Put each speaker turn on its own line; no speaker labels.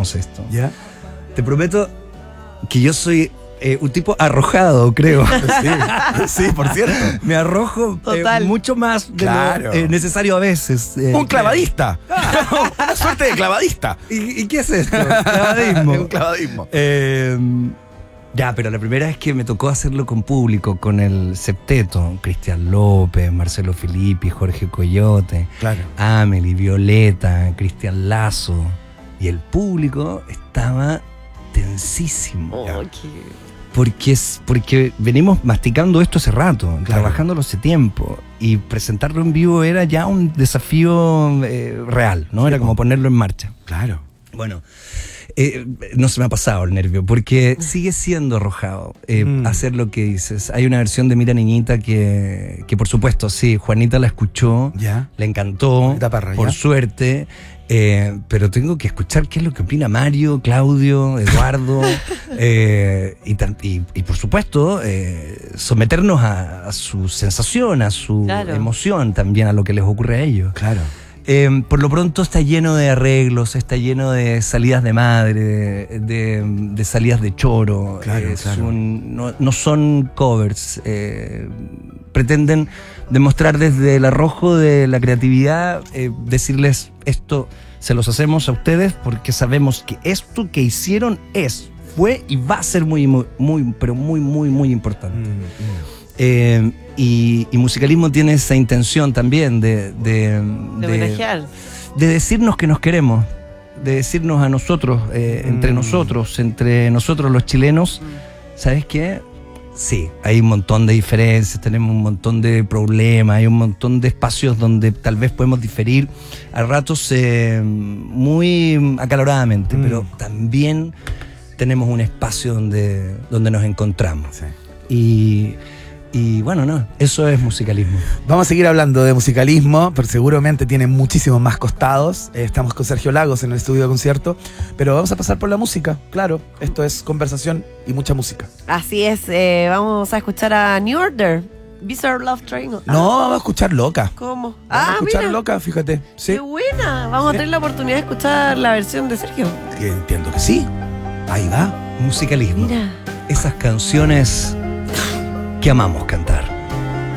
hagamos esto.
¿Ya?
Te prometo que yo soy un tipo arrojado, creo.
Sí, por cierto.
Me arrojo
Total.
mucho más de
Claro.
lo necesario a veces.
Un clavadista. Una suerte de clavadista.
¿Y qué es esto? Clavadismo.
Es un clavadismo.
Ya, pero la primera vez que me tocó hacerlo con público, con el septeto, Cristian López, Marcelo Filippi, Jorge Coyote,
Claro.
Amelie, Violeta, Cristian Lazo, y el público estaba tensísimo.
Oh,
Porque venimos masticando esto hace rato, trabajándolo hace tiempo, y presentarlo en vivo era ya un desafío real, ¿no? Era como ponerlo en marcha.
Claro.
Bueno, no se me ha pasado el nervio, porque sigue siendo arrojado hacer lo que dices. Hay una versión de Mira Niñita que por supuesto, sí, Juanita la escuchó,
Ya.
le encantó,
Juanita Parra,
por
ya.
suerte, pero tengo que escuchar qué es lo que opina Mario, Claudio, Eduardo, y por supuesto, someternos a su sensación, a su
Claro.
emoción también, a lo que les ocurre a ellos.
Claro.
Por lo pronto está lleno de arreglos, está lleno de salidas de madre, de salidas de choro.
Claro, claro.
No son covers. Pretenden demostrar desde el arrojo de la creatividad, decirles esto se los hacemos a ustedes porque sabemos que esto que hicieron fue y va a ser muy importante. Y Musicalismo tiene esa intención también de
homenajear.
de decirnos que nos queremos, de decirnos a nosotros, entre nosotros los chilenos, ¿sabes qué? Sí, hay un montón de diferencias, tenemos un montón de problemas, hay un montón de espacios donde tal vez podemos diferir a ratos muy acaloradamente, pero también tenemos un espacio donde nos encontramos.
Sí.
Y bueno, no, eso es musicalismo.
Vamos a seguir hablando de musicalismo, pero seguramente tiene muchísimos más costados. Estamos con Sergio Lagos en el estudio de concierto, pero vamos a pasar por la música, claro. Esto es conversación y mucha música.
Así es, vamos a escuchar a New Order, Bizarre Love Triangle.
No, vamos a escuchar Loca.
¿Cómo?
Vamos a escuchar
mira,
Loca, fíjate. Sí.
qué buena. Vamos a tener la oportunidad de escuchar la versión de Sergio.
Entiendo que sí. Ahí va.
Musicalismo.
Mira.
Esas canciones que amamos cantar.